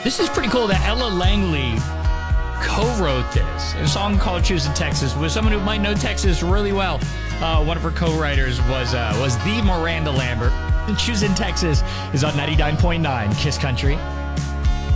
This is pretty cool that Ella Langley co-wrote this. A song called Choosing Texas with someone who might know Texas really well. One of her co-writers was the Miranda Lambert. And Choosing Texas is on 99.9 Kiss Country.